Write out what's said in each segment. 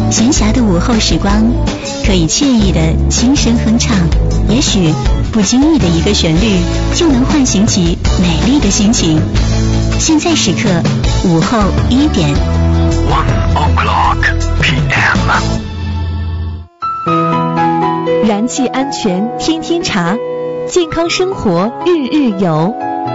闲暇的午后时光，可以惬意的轻声哼唱，也许不经意的一个旋律，就能唤醒起美丽的心情。现在时刻，午后1点。 1:00 p.m. 燃气安全天天查，健康生活日日有。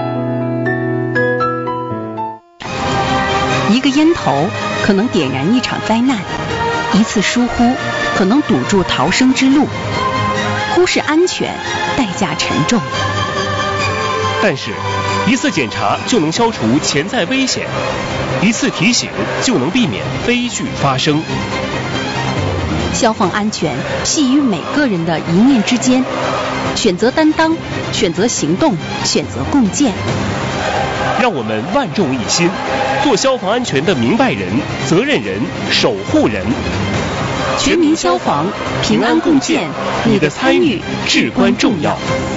一个烟头可能点燃一场灾难，一次疏忽可能堵住逃生之路。忽视安全，代价沉重。 但是，一次检查就能消除潜在危险，一次提醒就能避免悲剧发生。 消防安全系于每个人的一念之间，选择担当，选择行动，选择共建。 让我们万众一心，做消防安全的明白人、责任人、守护人。 全民消防，平安共建，你的参与至关重要。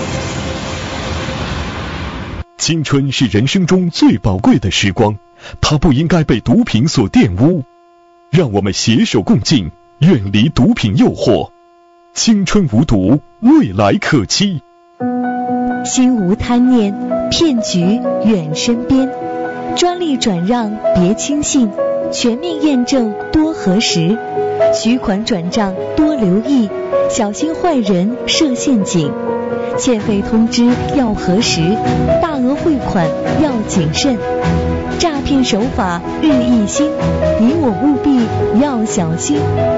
青春是人生中最宝贵的时光，它不应该被毒品所玷污。让我们携手共进，远离毒品诱惑。青春无毒，未来可期。 心无贪念，骗局远身边。专利转让别轻信，全面验证多核实。取款转账多留意，小心坏人设陷阱。欠费通知要核实，大额汇款要谨慎。诈骗手法日益新，你我务必要小心。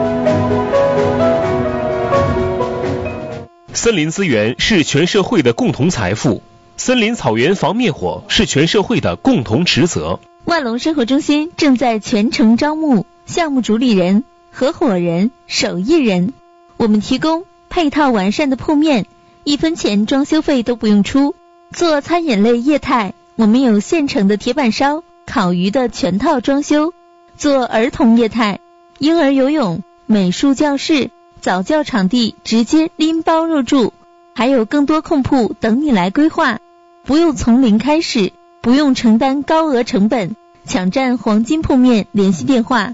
森林资源是全社会的共同财富，森林草原防灭火是全社会的共同职责。 万隆生活中心正在全程招募项目主理人、合伙人、手艺人，我们提供配套完善的铺面，1分钱装修费都不用出。做餐饮类业态，我们有现成的铁板烧、烤鱼的全套装修。做儿童业态，婴儿游泳、美术教室、早教场地直接拎包入住，还有更多空铺等你来规划。不用从零开始，不用承担高额成本，抢占黄金铺面。联系电话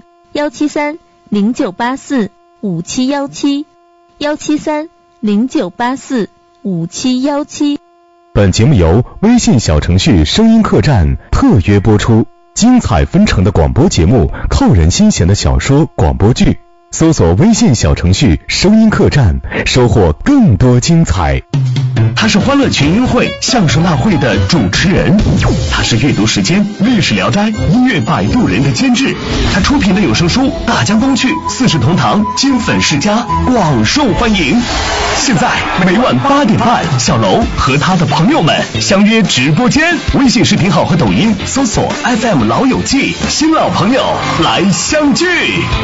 173-0984-5717 173-0984-5717。 本节目由微信小程序声音客栈特约播出，精彩纷呈的广播节目，扣人心弦的小说广播剧，搜索微信小程序声音客栈，收获更多精彩。 他是欢乐群英会相声大会的主持人，他是阅读时间历史聊斋音乐摆渡人的监制，他出品的有声书《大江东去》《四世同堂》金粉世家广受欢迎。现在每晚8点半，小楼和他的朋友们相约直播间，微信视频号和抖音搜索 FM 老友记，新老朋友来相聚。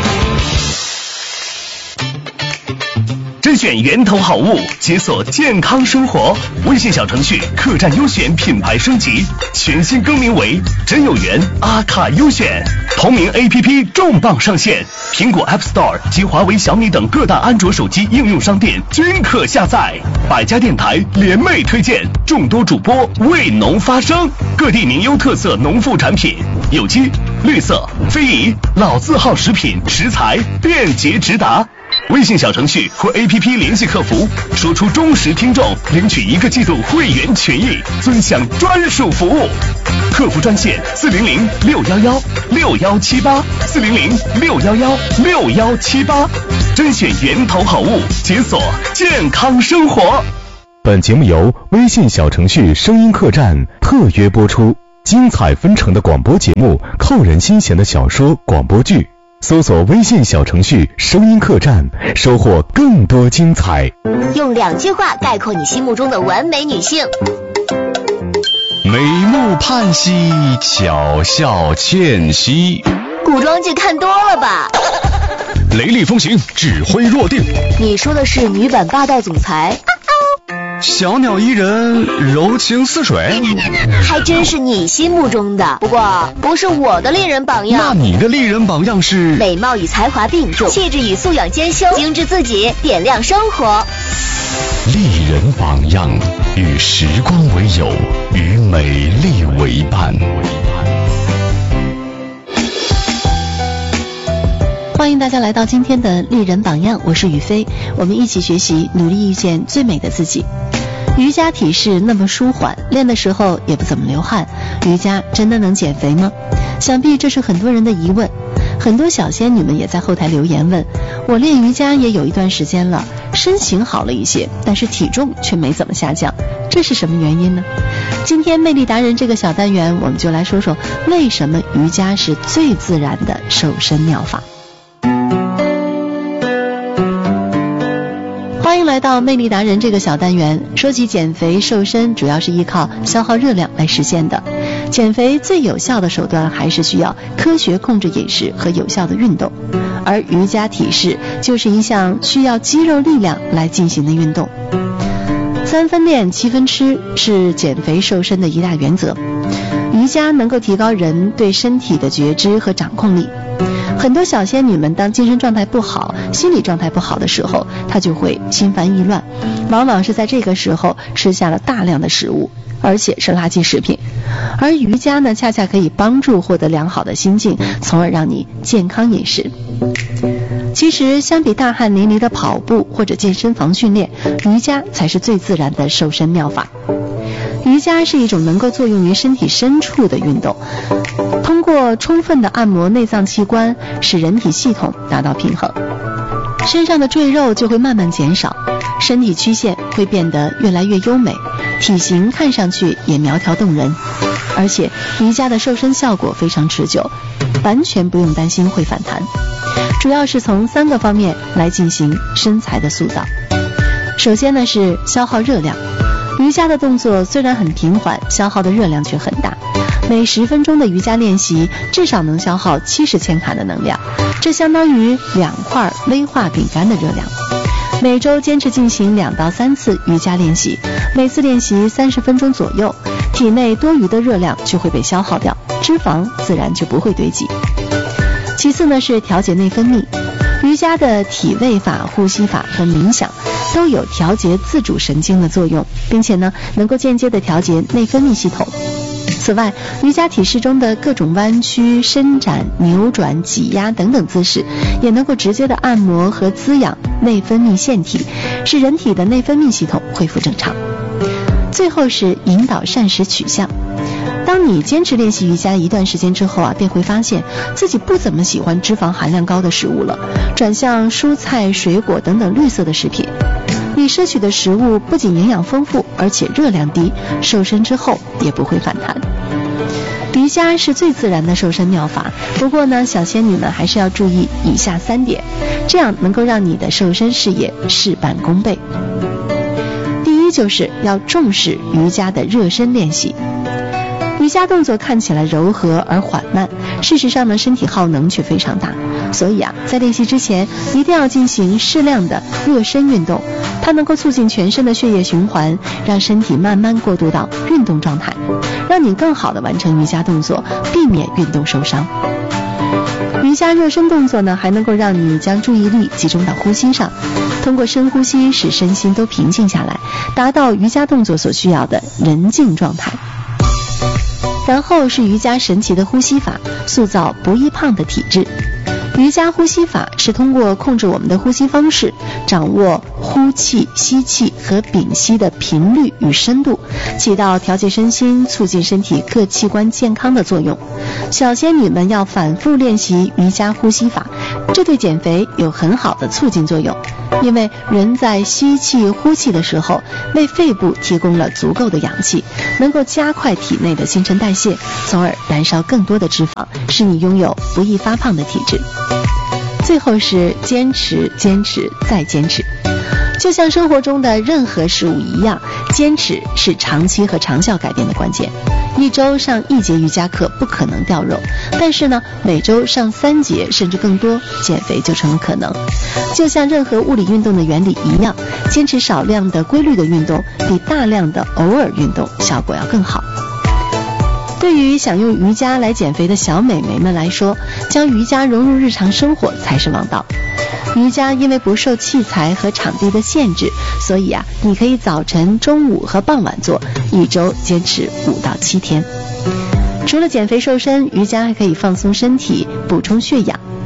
甄选源头好物，解锁健康生活。微信小程序客栈优选品牌升级，全新更名为真有缘阿卡优选。同名 APP 重磅上线，苹果 App Store 及华为、小米等各大安卓手机应用商店均可下载。百家电台联袂推荐，众多主播为农发声，各地名优特色农副产品，有机、绿色、非遗、老字号食品食材便捷直达。微信小程序或 APP 联系客服，说出忠实听众领取1个季度会员权益，尊享专属服务。客服专线400-611-6178 400-611-6178。甄选源头好物，解锁健康生活。 本节目由微信小程序声音客栈特约播出，精彩纷呈的广播节目，扣人心弦的小说广播剧，搜索微信小程序声音客栈，收获更多精彩。 用2句话概括你心目中的完美女性： 美目盼兮，巧笑倩兮。 古装剧看多了吧？ 雷厉风行，指挥若定。 你说的是女版霸道总裁？ 小鸟依人，柔情似水。 还真是你心目中的，不过不是我的丽人榜样。 那你的丽人榜样是？ 美貌与才华并重，气质与素养兼修，精致自己，点亮生活。 丽人榜样，与时光为友，与美丽为伴。 欢迎大家来到今天的丽人榜样，我是雨飞，我们一起学习，努力遇见最美的自己。瑜伽体式那么舒缓，练的时候也不怎么流汗，瑜伽真的能减肥吗？想必这是很多人的疑问。很多小仙女们也在后台留言问，我练瑜伽也有一段时间了，身形好了一些，但是体重却没怎么下降，这是什么原因呢？今天魅力达人这个小单元，我们就来说说为什么瑜伽是最自然的瘦身妙法。欢迎来到魅力达人这个小单元。说起减肥瘦身，主要是依靠消耗热量来实现的。减肥最有效的手段还是需要科学控制饮食和有效的运动，而瑜伽体式就是一项需要肌肉力量来进行的运动。3分练7分吃是减肥瘦身的一大原则。瑜伽能够提高人对身体的觉知和掌控力。很多小仙女们当精神状态不好、心理状态不好的时候，她就会心烦意乱，往往是在这个时候吃下了大量的食物，而且是垃圾食品。而瑜伽呢，恰恰可以帮助获得良好的心境，从而让你健康饮食。其实相比大汗淋漓的跑步或者健身房训练，瑜伽才是最自然的瘦身妙法。瑜伽是一种能够作用于身体深处的运动，通过充分的按摩内脏器官，使人体系统达到平衡，身上的赘肉就会慢慢减少，身体曲线会变得越来越优美，体型看上去也苗条动人。而且瑜伽的瘦身效果非常持久，完全不用担心会反弹，主要是从3个方面来进行身材的塑造。首先呢是消耗热量。瑜伽的动作虽然很平缓，消耗的热量却很大。每10分钟的瑜伽练习至少能消耗70千卡的能量，这相当于2块威化饼干的热量。每周坚持进行2到3次瑜伽练习，每次练习30分钟左右，体内多余的热量就会被消耗掉，脂肪自然就不会堆积。其次呢是调节内分泌。瑜伽的体位法、呼吸法和冥想都有调节自主神经的作用，并且呢能够间接的调节内分泌系统。此外，瑜伽体式中的各种弯曲、伸展、扭转、挤压等等姿势，也能够直接的按摩和滋养内分泌腺体，使人体的内分泌系统恢复正常。最后是引导膳食取向。当你坚持练习瑜伽一段时间之后啊，便会发现自己不怎么喜欢脂肪含量高的食物了，转向蔬菜、水果等等绿色的食品。你摄取的食物不仅营养丰富，而且热量低，瘦身之后也不会反弹。瑜伽是最自然的瘦身妙法，不过呢，小仙女们还是要注意以下3点，这样能够让你的瘦身事业事半功倍。第一，就是要重视瑜伽的热身练习。瑜伽动作看起来柔和而缓慢，事实上呢，身体耗能却非常大。所以啊，在练习之前一定要进行适量的热身运动，它能够促进全身的血液循环，让身体慢慢过渡到运动状态，让你更好的完成瑜伽动作，避免运动受伤。瑜伽热身动作呢，还能够让你将注意力集中到呼吸上，通过深呼吸使身心都平静下来，达到瑜伽动作所需要的人静状态。然后是瑜伽神奇的呼吸法，塑造不易胖的体质。瑜伽呼吸法是通过控制我们的呼吸方式，掌握呼气、吸气和屏息的频率与深度，起到调节身心、促进身体各器官健康的作用。小仙女们要反复练习瑜伽呼吸法，这对减肥有很好的促进作用。因为人在吸气、呼气的时候，为肺部提供了足够的氧气，能够加快体内的新陈代谢，从而燃烧更多的脂肪，使你拥有不易发胖的体质。最后是坚持、坚持再坚持。就像生活中的任何事物一样，坚持是长期和长效改变的关键。1周上1节瑜伽课不可能掉肉，但是呢，每周上3节甚至更多，减肥就成了可能。就像任何物理运动的原理一样，坚持少量的规律的运动，比大量的偶尔运动效果要更好。对于想用瑜伽来减肥的小美眉们来说，将瑜伽融入日常生活才是王道。瑜伽因为不受器材和场地的限制，所以啊，你可以早晨、中午和傍晚做，1周坚持5到7天。除了减肥瘦身，瑜伽还可以放松身体、补充血氧。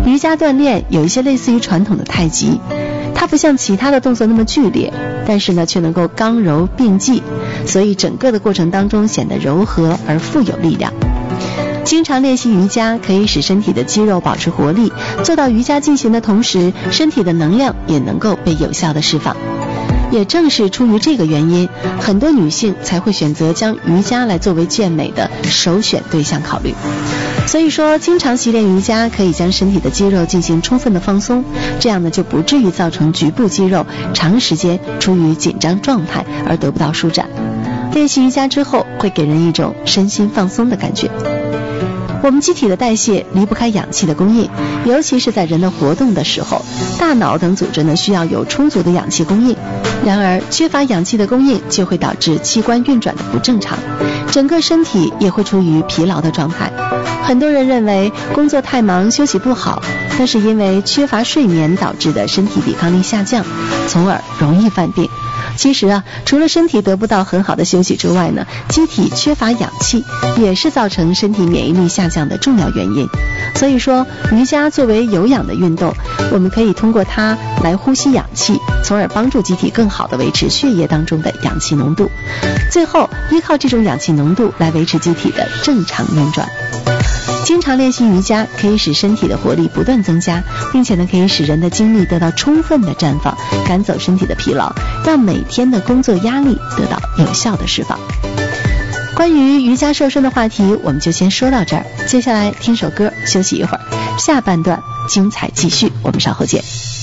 瑜伽锻炼有一些类似于传统的太极，它不像其他的动作那么剧烈，但是呢却能够刚柔并济，所以整个的过程当中显得柔和而富有力量。经常练习瑜伽可以使身体的肌肉保持活力，做到瑜伽进行的同时，身体的能量也能够被有效的释放。也正是出于这个原因，很多女性才会选择将瑜伽来作为健美的首选对象考虑。所以说，经常习练瑜伽可以将身体的肌肉进行充分的放松，这样呢就不至于造成局部肌肉长时间处于紧张状态而得不到舒展。练习瑜伽之后，会给人一种身心放松的感觉。我们机体的代谢离不开氧气的供应，尤其是在人的活动的时候，大脑等组织呢需要有充足的氧气供应。然而缺乏氧气的供应就会导致器官运转的不正常，整个身体也会处于疲劳的状态。很多人认为工作太忙休息不好，那是因为缺乏睡眠导致的身体抵抗力下降，从而容易犯病。其实除了身体得不到很好的休息之外呢，机体缺乏氧气也是造成身体免疫力下降的重要原因。所以说，瑜伽作为有氧的运动，我们可以通过它来呼吸氧气，从而帮助机体更好地维持血液当中的氧气浓度，最后依靠这种氧气浓度来维持机体的正常运转。经常练习瑜伽可以使身体的活力不断增加，并且呢可以使人的精力得到充分的绽放，赶走身体的疲劳，让每天的工作压力得到有效的释放。关于瑜伽瘦身的话题我们就先说到这儿，接下来听首歌休息一会儿，下半段精彩继续，我们稍后见。